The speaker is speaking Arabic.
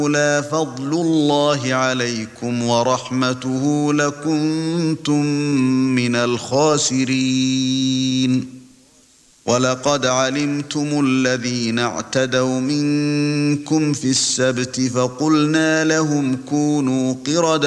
لولا فضل الله عليكم ورحمته لكنتم من الخاسرين ولقد علمتم الذين اعتدوا منكم في السبت فقلنا لهم كونوا قردة